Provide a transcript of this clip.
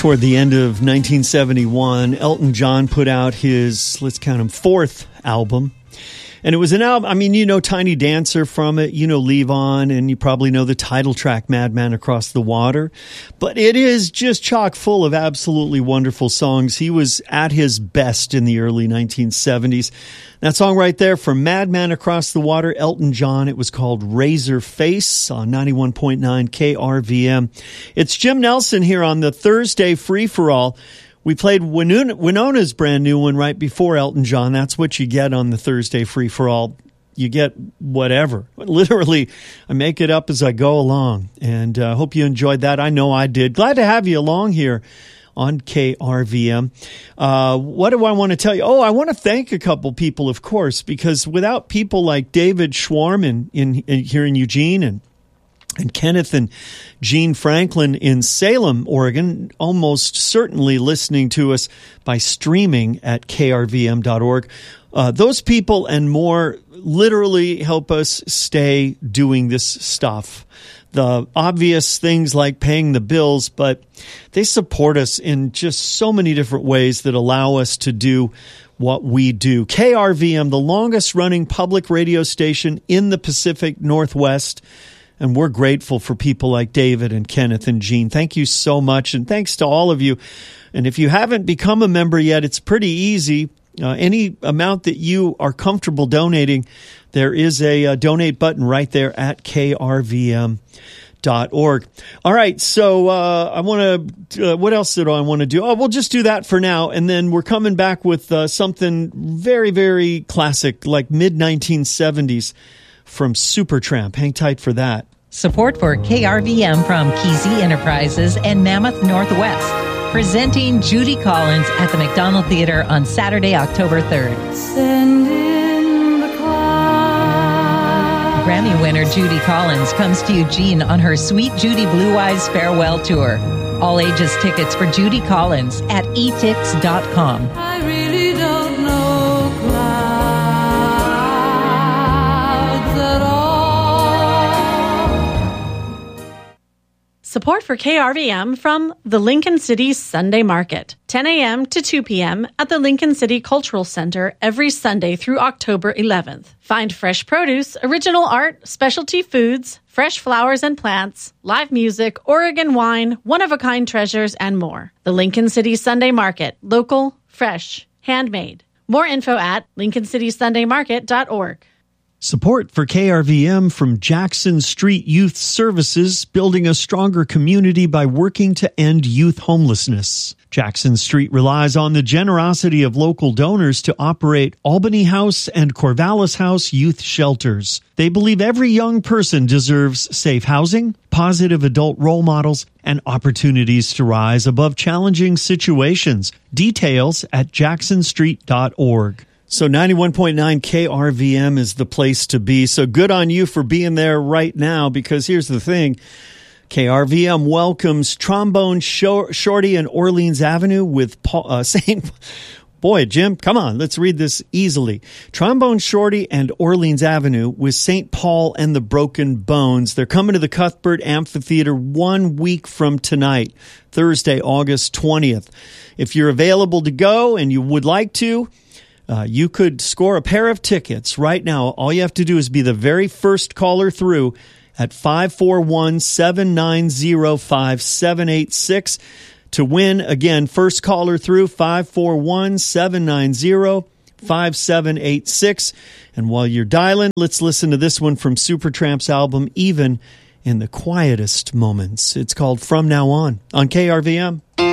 Toward the end of 1971, Elton John put out his, let's count him, fourth album. And it was an album, I mean, you know Tiny Dancer from it, you know Leave On, and you probably know the title track, Madman Across the Water. But it is just chock full of absolutely wonderful songs. He was at his best in the early 1970s. That song right there from Madman Across the Water, Elton John. It was called Razor Face on 91.9 KRVM. It's Jim Nelson here on the Thursday Free-for-All. We played Winona's brand new one right before Elton John. That's what you get on the Thursday Free-for-All. You get whatever. Literally, I make it up as I go along. And I hope you enjoyed that. I know I did. Glad to have you along here on KRVM. What do I want to tell you? Oh, I want to thank a couple people, of course, because without people like David Schwarm here in Eugene and Kenneth and Jean Franklin in Salem, Oregon, almost certainly listening to us by streaming at krvm.org. Those people and more literally help us stay doing this stuff. The obvious things like paying the bills, but they support us in just so many different ways that allow us to do what we do. KRVM, the longest running public radio station in the Pacific Northwest. And we're grateful for people like David and Kenneth and Jean. Thank you so much. And thanks to all of you. And if you haven't become a member yet, it's pretty easy. Any amount that you are comfortable donating, there is a donate button right there at krvm.org. All right. So I want to, what else did I want to do? Oh, we'll just do that for now. And then we're coming back with something very, very classic, like mid-1970s from Supertramp. Hang tight for that. Support for KRVM from Kesey Enterprises and Mammoth Northwest. Presenting Judy Collins at the McDonald Theater on Saturday, October 3rd. Send in the clouds. Grammy winner Judy Collins comes to Eugene on her Sweet Judy Blue Eyes farewell tour. All ages tickets for Judy Collins at etix.com. I really don't know clouds at all. Support for KRVM from the Lincoln City Sunday Market, 10 a.m. to 2 p.m. at the Lincoln City Cultural Center every Sunday through October 11th. Find fresh produce, original art, specialty foods, fresh flowers and plants, live music, Oregon wine, one-of-a-kind treasures, and more. The Lincoln City Sunday Market, local, fresh, handmade. More info at lincolncitysundaymarket.org. Support for KRVM from Jackson Street Youth Services, building a stronger community by working to end youth homelessness. Jackson Street relies on the generosity of local donors to operate Albany House and Corvallis House youth shelters. They believe every young person deserves safe housing, positive adult role models, and opportunities to rise above challenging situations. Details at jacksonstreet.org. So 91.9 KRVM is the place to be. So good on you for being there right now, because here's the thing. KRVM welcomes Trombone Shorty and Orleans Avenue with St. Boy, Jim, come on, let's read this easily. Trombone Shorty and Orleans Avenue with St. Paul and the Broken Bones. They're coming to the Cuthbert Amphitheater 1 week from tonight, Thursday, August 20th. If you're available to go and you would like to, you could score a pair of tickets right now. All you have to do is be the very first caller through at 541-790-5786 to win. Again, first caller through 541-790-5786. And while you're dialing, let's listen to this one from Supertramp's album, Even in the Quietest Moments. It's called From Now On KRVM.